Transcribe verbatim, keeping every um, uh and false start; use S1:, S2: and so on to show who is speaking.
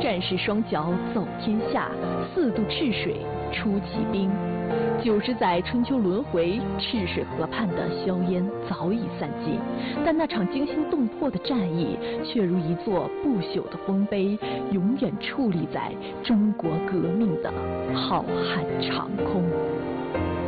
S1: 战士双脚走天下，四渡赤水出奇兵。九十载春秋轮回，赤水河畔的硝烟早已散尽，但那场惊心动魄的战役却如一座不朽的丰碑，永远矗立在中国革命的浩瀚长空。